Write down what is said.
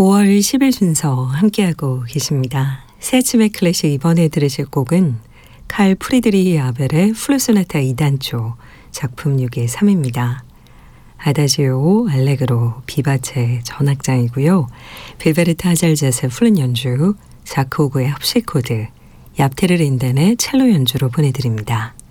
5월 10일 순서 함께하고 계십니다. 새 아침의 클래식 이번에 들으실 곡은 칼 프리드리히 아벨의 플루소나타 2단조 작품 6의 3입니다. 아다지오, 알레그로, 비바체 전악장이고요. 빌베르트 하잘자스의 플룻 연주, 자크오그의 합시 코드, 얍테르 린덴의 첼로 연주로 보내드립니다.